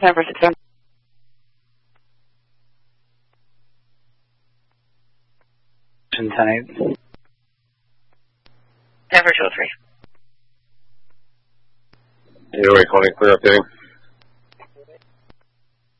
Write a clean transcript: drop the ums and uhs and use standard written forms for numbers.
Denver 6-1. Ten-8. Denver 203. You're recording, clear updating.